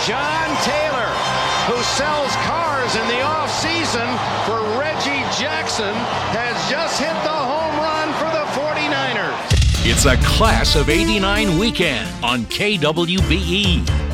John Taylor, who sells cars in the off-season for Reggie Jackson, has just hit the home run for the 49ers. It's a Class of '89 weekend on KWBE.